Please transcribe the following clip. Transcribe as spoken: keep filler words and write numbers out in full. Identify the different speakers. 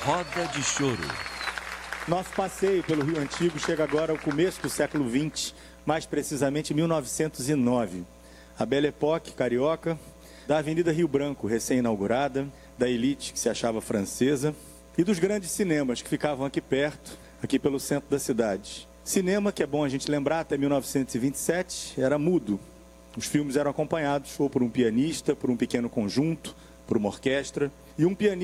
Speaker 1: Roda de Choro.
Speaker 2: Nosso passeio pelo Rio Antigo chega agora ao começo do século vinte, mais precisamente mil novecentos e nove. A Belle Époque carioca, da Avenida Rio Branco, recém-inaugurada, da elite que se achava francesa e dos grandes cinemas que ficavam aqui perto, aqui pelo centro da cidade. Cinema, que é bom a gente lembrar, até mil novecentos e vinte e sete, era mudo. Os filmes eram acompanhados ou por um pianista, por um pequeno conjunto, por uma orquestra, e um pianista